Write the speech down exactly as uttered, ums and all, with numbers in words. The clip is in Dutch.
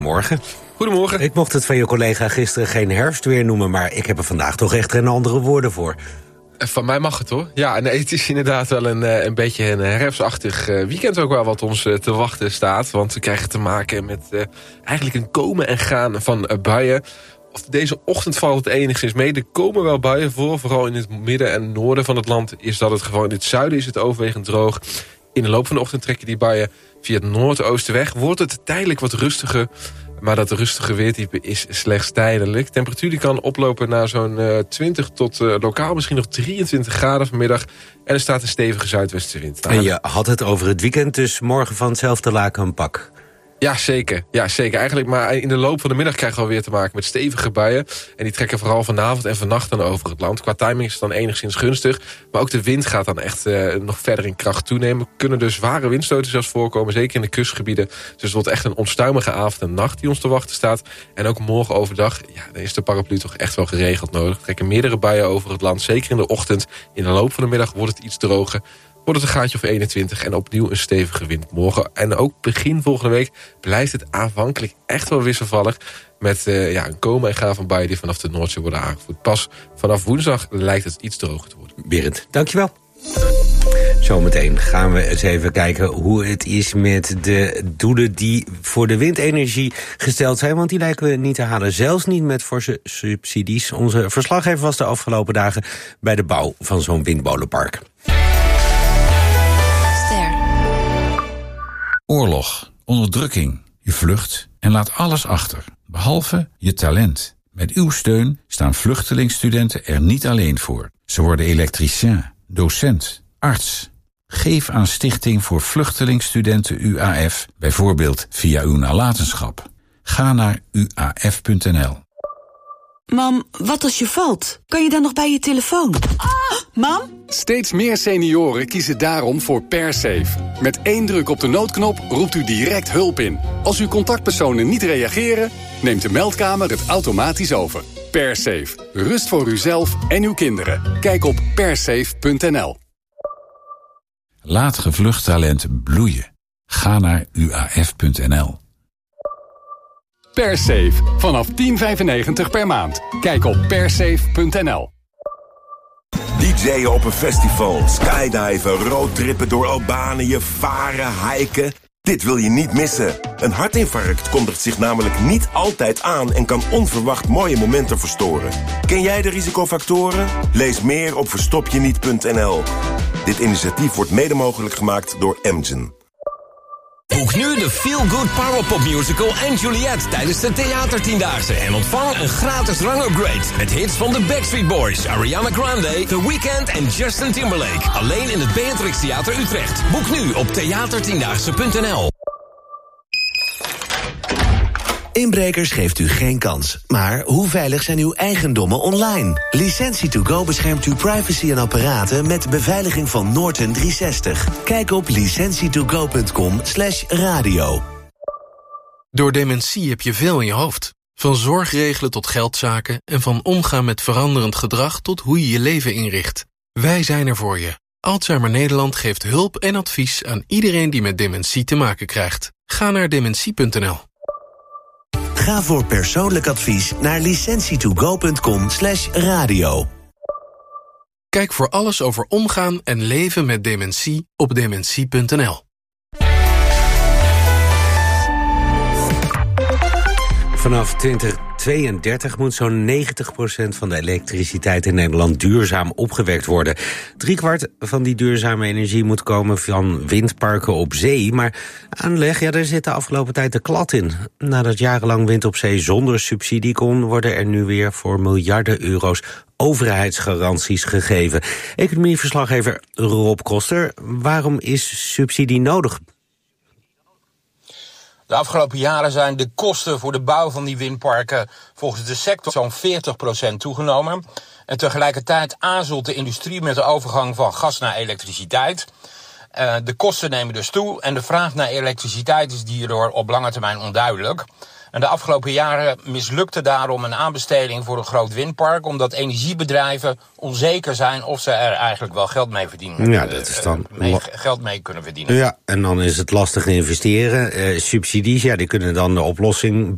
Morgen. Goedemorgen. Ik mocht het van je collega gisteren geen herfstweer noemen, maar ik heb er vandaag toch echt een andere woorden voor. Van mij mag het hoor. Ja, nee, het is inderdaad wel een, een beetje een herfstachtig weekend ook wel wat ons te wachten staat. Want we krijgen te maken met uh, eigenlijk een komen en gaan van uh, buien. Of deze ochtend valt het enigszins mee. Er komen wel buien voor. Vooral in het midden en noorden van het land is dat het gewoon. In het zuiden is het overwegend droog. In de loop van de ochtend trekken die buien via het noordoosten weg. Wordt het tijdelijk wat rustiger. Maar dat rustige weertype is slechts tijdelijk. De temperatuur die kan oplopen naar zo'n uh, twintig tot uh, lokaal misschien nog drieëntwintig graden vanmiddag. En er staat een stevige zuidwestenwind. En je had het over het weekend, dus morgen van hetzelfde laken een pak. Ja, zeker. Ja, zeker. Eigenlijk, maar in de loop van de middag krijgen we alweer te maken met stevige buien. En die trekken vooral vanavond en vannacht dan over het land. Qua timing is het dan enigszins gunstig. Maar ook de wind gaat dan echt uh, nog verder in kracht toenemen. Er kunnen dus zware windstoten zelfs voorkomen, zeker in de kustgebieden. Dus het wordt echt een onstuimige avond en nacht die ons te wachten staat. En ook morgen overdag, ja, dan is de paraplu toch echt wel geregeld nodig. Er trekken meerdere buien over het land, zeker in de ochtend. In de loop van de middag wordt het iets droger. Wordt het een gaatje of eenentwintig en opnieuw een stevige wind morgen. En ook begin volgende week blijft het aanvankelijk echt wel wisselvallig. Met uh, ja, een komen en gaan van buien die vanaf de Noordzee worden aangevoerd. Pas vanaf woensdag lijkt het iets droger te worden. Berend, dankjewel. Zometeen gaan we eens even kijken hoe het is met de doelen die voor de windenergie gesteld zijn. Want die lijken we niet te halen, zelfs niet met forse subsidies. Onze verslaggever was de afgelopen dagen bij de bouw van zo'n windmolenpark. Oorlog, onderdrukking, je vlucht en laat alles achter, behalve je talent. Met uw steun staan vluchtelingstudenten er niet alleen voor. Ze worden elektricien, docent, arts. Geef aan Stichting voor Vluchtelingstudenten U A F, bijvoorbeeld via uw nalatenschap. Ga naar u a f punt n l. Mam, wat als je valt? Kan je dan nog bij je telefoon? Ah, mam? Steeds meer senioren kiezen daarom voor PerSafe. Met één druk op de noodknop roept u direct hulp in. Als uw contactpersonen niet reageren, neemt de meldkamer het automatisch over. PerSafe. Rust voor uzelf en uw kinderen. Kijk op persafe punt n l. Laat gevlucht talent bloeien. Ga naar u a f punt n l. PerSafe. Vanaf tien vijfennegentig per maand. Kijk op persafe punt n l. D J'en op een festival, skydiven, roadtrippen door Albanië, varen, hiken. Dit wil je niet missen. Een hartinfarct kondigt zich namelijk niet altijd aan en kan onverwacht mooie momenten verstoren. Ken jij de risicofactoren? Lees meer op verstopjeniet punt n l. Dit initiatief wordt mede mogelijk gemaakt door Amgen. Boek nu de Feel Good Powerpop Musical en Juliet tijdens de Theatertiendaagse en ontvang een gratis rangupgrade met hits van de Backstreet Boys, Ariana Grande, The Weeknd en Justin Timberlake. Alleen in het Beatrix Theater Utrecht. Boek nu op theatertiendaagse punt n l. Inbrekers geeft u geen kans. Maar hoe veilig zijn uw eigendommen online? Licentie to go beschermt uw privacy en apparaten met beveiliging van Norton driehonderdzestig. Kijk op licentie to go punt com slash radio. Door dementie heb je veel in je hoofd. Van zorgregelen tot geldzaken en van omgaan met veranderend gedrag tot hoe je je leven inricht. Wij zijn er voor je. Alzheimer Nederland geeft hulp en advies aan iedereen die met dementie te maken krijgt. Ga naar dementie punt n l. Ga voor persoonlijk advies naar licentie to go punt com slash radio. Kijk voor alles over omgaan en leven met dementie op dementie punt n l. Vanaf twintig tweeëndertig moet zo'n negentig procent van de elektriciteit in Nederland duurzaam opgewekt worden. Driekwart van die duurzame energie moet komen van windparken op zee. Maar aanleg, ja, daar zit de afgelopen tijd de klad in. Nadat jarenlang wind op zee zonder subsidie kon, worden er nu weer voor miljarden euro's overheidsgaranties gegeven. Economieverslaggever Rob Koster, waarom is subsidie nodig? De afgelopen jaren zijn de kosten voor de bouw van die windparken volgens de sector zo'n veertig procent toegenomen. En tegelijkertijd aarzelt de industrie met de overgang van gas naar elektriciteit. Uh, de kosten nemen dus toe en de vraag naar elektriciteit is hierdoor op lange termijn onduidelijk. En de afgelopen jaren mislukte daarom een aanbesteding voor een groot windpark, omdat energiebedrijven onzeker zijn of ze er eigenlijk wel geld mee verdienen. Ja, dat is dan uh, mee, geld mee kunnen verdienen. Ja, en dan is het lastig investeren. Uh, subsidies, ja, die kunnen dan de oplossing